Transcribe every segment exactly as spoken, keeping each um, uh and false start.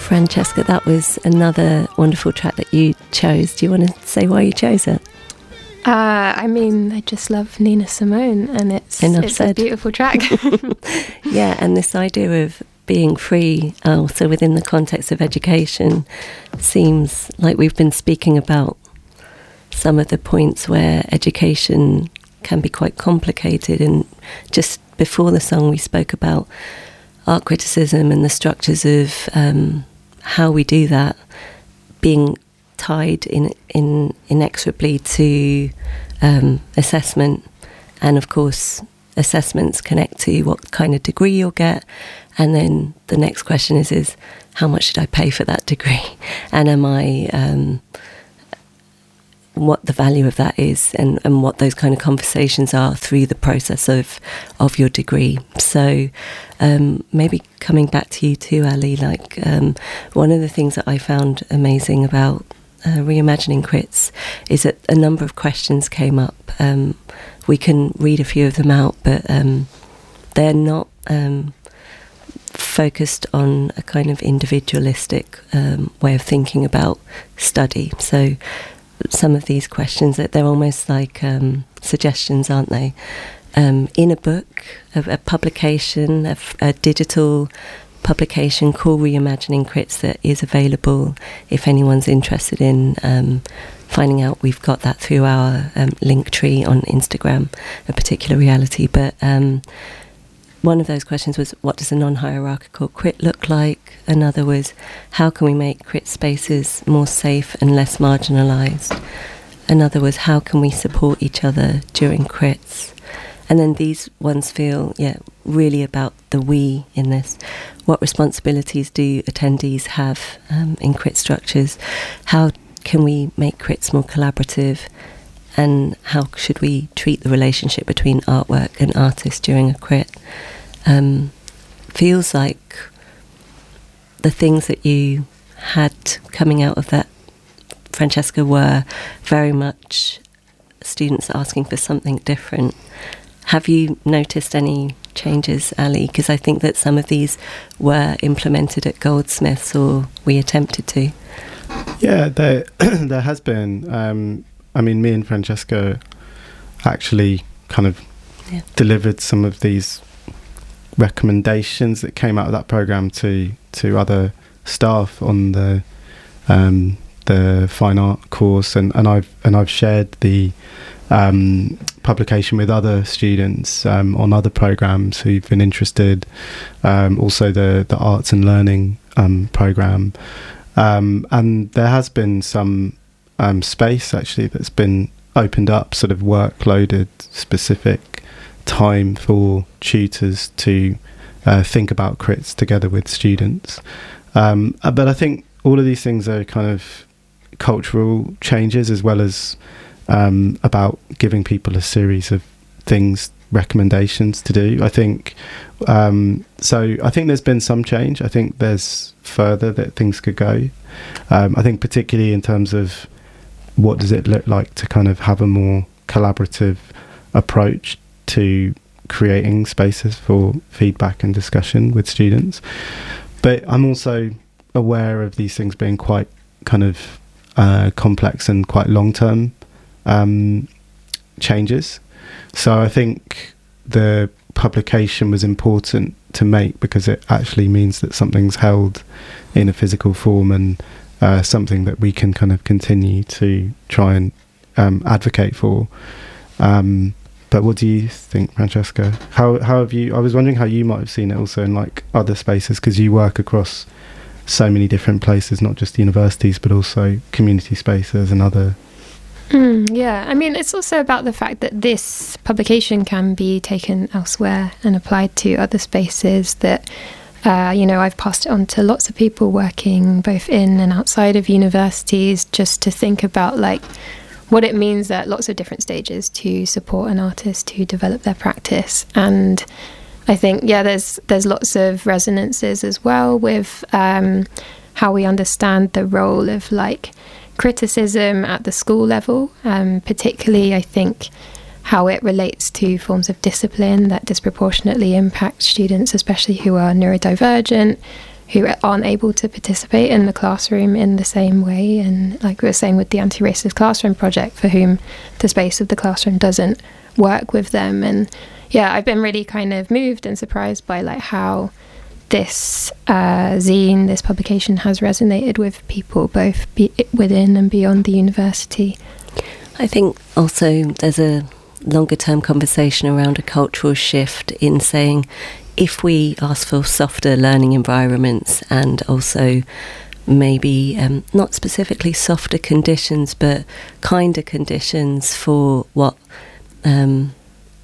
Francesca, that was another wonderful track that you chose. Do you want to say why you chose it? Uh, I mean, I just love Nina Simone, and it's, it's a beautiful track. Yeah, and this idea of being free, also within the context of education, seems like we've been speaking about some of the points where education can be quite complicated. And just before the song, we spoke about art criticism and the structures of um, how we do that being tied in, in inexorably to um, assessment. And of course, assessments connect to what kind of degree you'll get. And then the next question is, is how much should I pay for that degree? And am I, um, what the value of that is, and, and what those kind of conversations are through the process of, of your degree. So um, maybe coming back to you too, Ali, like um, one of the things that I found amazing about uh, Reimagining Crits is that a number of questions came up. Um, we can read a few of them out, but um, they're not um, focused on a kind of individualistic um, way of thinking about study. So some of these questions, that they're almost like um, suggestions, aren't they? Um, in a book, a, a publication, a, a digital publication called Reimagining Crits that is available if anyone's interested in um, finding out. We've got that through our um, link tree on Instagram, A Particular Reality. But um, one of those questions was, what does a non-hierarchical crit look like? Another was, how can we make crit spaces more safe and less marginalised? Another was, how can we support each other during crits? And then these ones feel, yeah, really about the we in this. What responsibilities do attendees have um, in crit structures? How can we make crits more collaborative? And how should we treat the relationship between artwork and artists during a crit? Um, feels like the things that you had coming out of that, Francesca, were very much students asking for something different. Have you noticed any changes, Ali? Because I think that some of these were implemented at Goldsmiths, or we attempted to. Yeah, there, there has been. Um, I mean, me and Francesca actually kind of yeah. delivered some of these recommendations that came out of that program to to other staff on the um, the fine art course, and, and I've and I've shared the um, publication with other students um, on other programs who've been interested. Um, also, the the arts and learning um, program, um, and there has been some um, space actually that's been opened up, sort of workloaded specific time for tutors to uh, think about crits together with students. Um, but I think all of these things are kind of cultural changes, as well as um, about giving people a series of things, recommendations to do. I think um, so I think there's been some change. I think there's further that things could go. Um, I think particularly in terms of what does it look like to kind of have a more collaborative approach to creating spaces for feedback and discussion with students. But I'm also aware of these things being quite kind of uh, complex and quite long-term um, changes. So I think the publication was important to make because it actually means that something's held in a physical form, and uh, something that we can kind of continue to try and um, advocate for. Um, But what do you think, Francesca? How how have you? I was wondering how you might have seen it also in like other spaces, because you work across so many different places, not just universities, but also community spaces and other. Mm, yeah, I mean, it's also about the fact that this publication can be taken elsewhere and applied to other spaces. That uh, you know, I've passed it on to lots of people working both in and outside of universities, just to think about like what it means at lots of different stages to support an artist to develop their practice. And I think, yeah, there's there's lots of resonances as well with um, how we understand the role of like criticism at the school level, um, particularly I think how it relates to forms of discipline that disproportionately impact students, especially who are neurodivergent, who aren't able to participate in the classroom in the same way. And like we were saying with the Anti-Racist Classroom Project, for whom the space of the classroom doesn't work with them. And yeah, I've been really kind of moved and surprised by like how this uh, zine, this publication has resonated with people both be- within and beyond the university. I think also there's a longer term conversation around a cultural shift in saying if we ask for softer learning environments and also maybe um, not specifically softer conditions but kinder conditions for what um,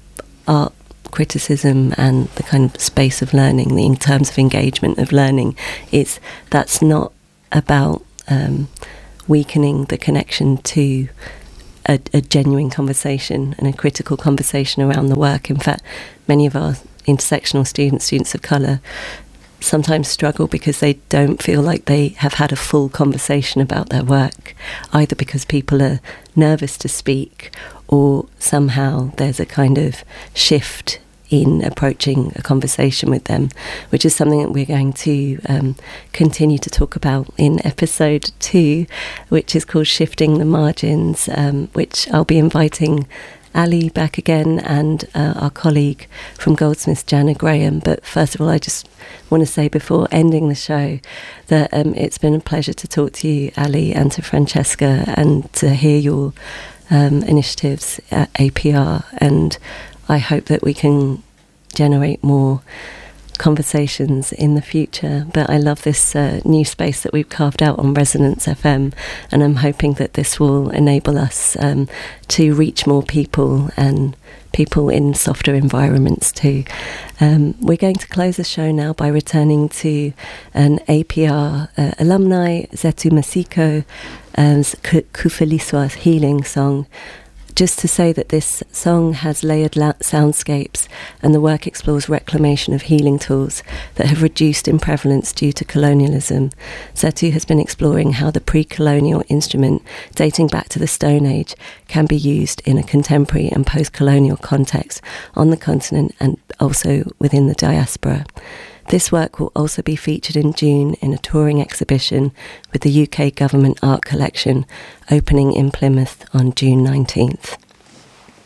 art criticism and the kind of space of learning, in terms of engagement of learning, is that's not about um, weakening the connection to a, a genuine conversation and a critical conversation around the work. In fact, many of our intersectional students, students of colour, sometimes struggle because they don't feel like they have had a full conversation about their work, either because people are nervous to speak or somehow there's a kind of shift in approaching a conversation with them, which is something that we're going to um, continue to talk about in episode two, which is called Shifting the Margins, um, which I'll be inviting Ali back again and uh, our colleague from Goldsmiths, Jana Graham. But first of all, I just want to say before ending the show that um, it's been a pleasure to talk to you, Ali, and to Francesca, and to hear your um, initiatives at A P R. And I hope that we can generate more conversations in the future. But I love this uh, new space that we've carved out on Resonance F M, and I'm hoping that this will enable us um, to reach more people and people in softer environments too. Um, we're going to close the show now by returning to an A P R uh, alumni, Zetu Masiko, um, Kufeliswa's Healing song. Just to say that this song has layered la- soundscapes, and the work explores reclamation of healing tools that have reduced in prevalence due to colonialism. Zetu has been exploring how the pre-colonial instrument dating back to the Stone Age can be used in a contemporary and post-colonial context on the continent and also within the diaspora. This work will also be featured in June in a touring exhibition with the U K Government Art Collection, opening in Plymouth on June nineteenth.